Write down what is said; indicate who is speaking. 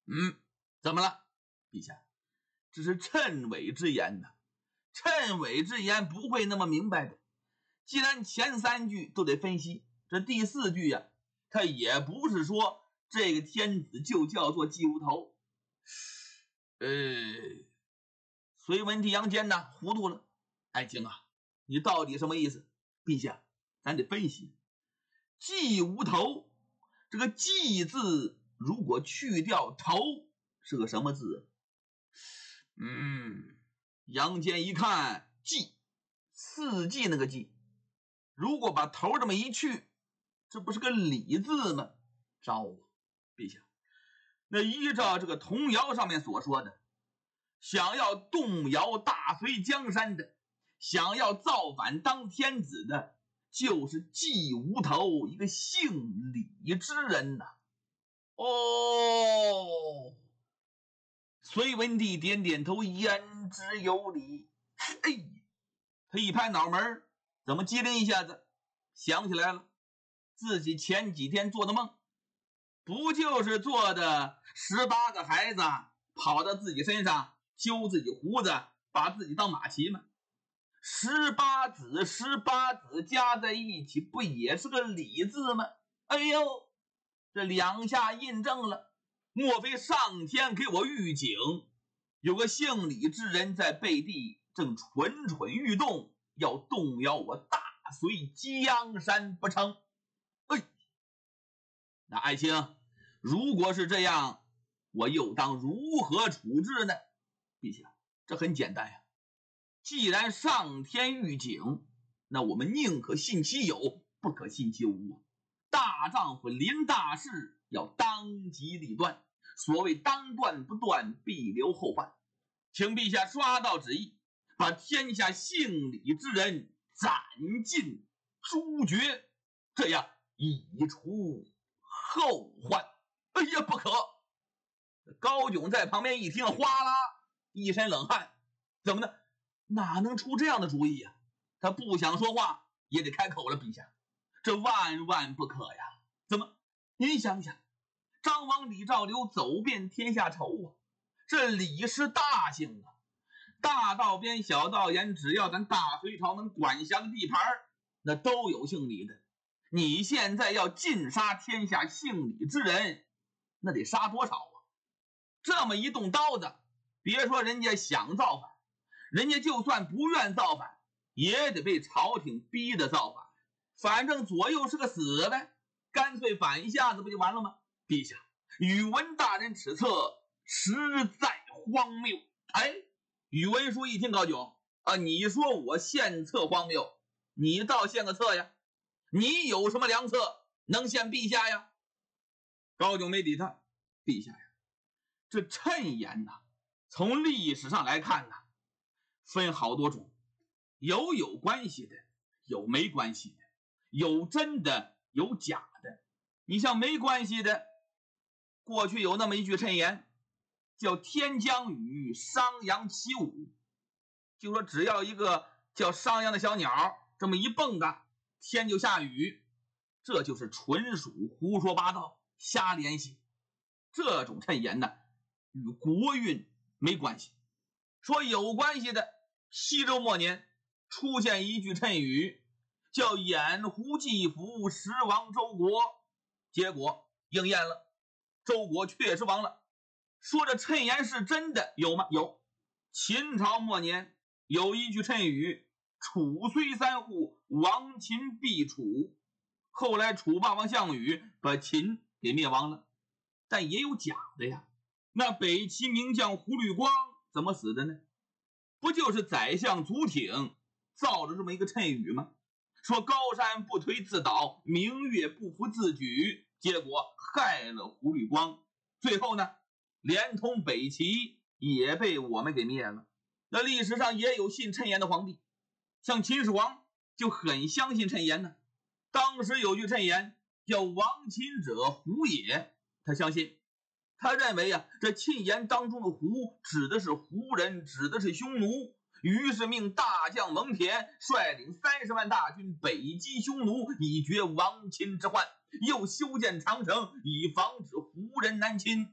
Speaker 1: 怎么了，陛下？这是谶纬之言呐，谶纬之言不会那么明白的。既然前3句都得分析，这第4句呀，他也不是说这个天子就叫做季无头。隋文帝杨坚呢，糊涂了。爱卿啊，你到底什么意思？陛下，咱得分析。季无头，这个季字如果去掉头，是个什么字？杨坚一看，季，四季那个季，如果把头这么一去，这不是个李字吗？糟啊，陛下，那依照这个童谣上面所说的，想要动摇大隋江山的，想要造反当天子的，就是季无头，一个姓李之人呐。隋文帝点点头，言之有理。他一拍脑门，怎么机灵一下子想起来了，自己前几天做的梦，不就是做的18个孩子跑到自己身上揪自己胡子，把自己当马骑吗？18子加在一起，不也是个李字吗？这2下印证了，莫非上天给我预警，有个姓李之人在背地正蠢蠢欲动，要动摇我大隋江山不成？那爱卿，如果是这样，我又当如何处置呢？陛下，这很简单呀。既然上天预警，那我们宁可信其有，不可信其无。大丈夫临大事，要当机立断。所谓当断不断，必留后患。请陛下刷到旨意，把天下姓李之人斩尽诛绝，这样以除后患。不可！高炯在旁边一听，哗啦一身冷汗。怎么呢？哪能出这样的主意呀？他不想说话也得开口了。陛下，这万万不可呀！怎么？您想想，张王李赵刘走遍天下仇啊，这李是大姓啊，大道边小道沿，只要咱大隋朝能管辖的地盘，那都有姓李的。你现在要尽杀天下姓李之人，那得杀多少啊？这么一动刀子，别说人家想造反，人家就算不愿造反，也得被朝廷逼着造反。反正左右是个死呗，干脆反一下子不就完了吗？陛下，宇文大人此策实在荒谬。宇文叔一听，高炯你说我献策荒谬，你倒献个策呀？你有什么良策能献陛下呀？高炯没理他。陛下呀，这谶言呐，从历史上来看呐，分好多种，有关系的，有没关系的，有真的，有假的。你像没关系的，过去有那么一句谶言，叫天将雨，商鞅起舞。就说只要一个叫商鞅的小鸟这么一蹦跶，天就下雨。这就是纯属胡说八道，瞎联系。这种谶言呢，与国运没关系。说有关系的，西周末年出现一句谶语，叫掩狐祭服，时亡周国。结果应验了，周国确实亡了。说这谶言是真的，有吗？有。秦朝末年有一句谶语，楚虽3户，亡秦必楚。后来楚霸王项羽把秦给灭亡了。但也有假的呀。那北齐名将胡律光怎么死的呢？不就是宰相祖挺造了这么一个谶语吗？说高山不推自倒，明月不服自举，结果害了胡律光。最后呢，连同北齐也被我们给灭了。那历史上也有信谶言的皇帝，像秦始皇就很相信谶言呢。当时有句谶言叫亡秦者胡也，他相信，他认为这沁言当中的胡指的是胡人，指的是匈奴，于是命大将蒙恬率领30万大军北击匈奴，以绝亡秦之患，又修建长城，以防止胡人南侵。